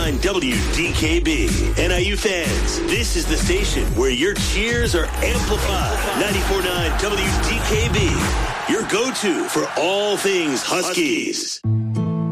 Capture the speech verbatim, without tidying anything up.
nine W D K B. N I U fans, this is the station where your cheers are amplified. ninety-four point nine W D K B, your go-to for all things Huskies.